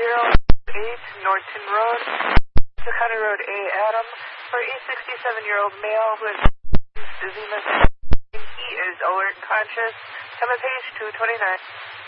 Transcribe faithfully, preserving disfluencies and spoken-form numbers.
zero eight Norton Road, County Road A, Adam, for a sixty-seven-year-old male who has dizziness. He is alert conscious. Come at page two twenty-nine.